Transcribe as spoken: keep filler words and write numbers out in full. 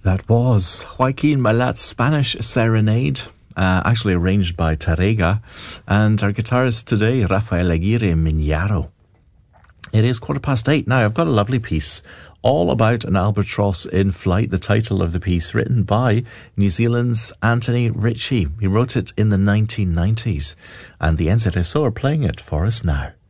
That was Joaquin Malat's Spanish Serenade, uh, actually arranged by Tarrega, and our guitarist today, Rafael Aguirre Miñaro. It is quarter past eight now. I've got a lovely piece all about an albatross in flight, the title of the piece, written by New Zealand's Anthony Ritchie. He wrote it in the nineteen nineties, and the N Z S O are playing it for us now.